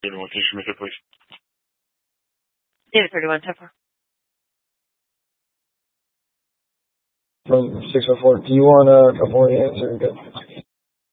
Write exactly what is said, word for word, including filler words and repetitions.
What can you submit it, please? David thirty-one, ten four. From six oh four, do you want a couple of answer? Good.